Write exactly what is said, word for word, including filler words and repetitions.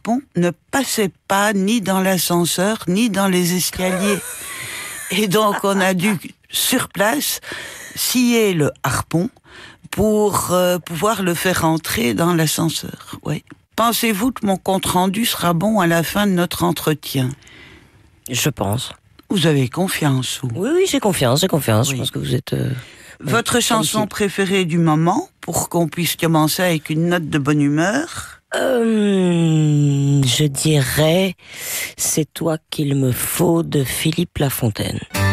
harpon ne passait pas ni dans l'ascenseur, ni dans les escaliers. Et donc, on a dû, sur place, scier le harpon pour euh, pouvoir le faire entrer dans l'ascenseur. Oui. Pensez-vous que mon compte-rendu sera bon à la fin de notre entretien? Je pense. Vous avez confiance, vous? Oui, oui, j'ai confiance, j'ai confiance. Oui. Je pense que vous êtes... Euh... Votre oui, chanson qualifié. préférée du moment, pour qu'on puisse commencer avec une note de bonne humeur? euh, Je dirais « C'est toi qu'il me faut » de Philippe Lafontaine.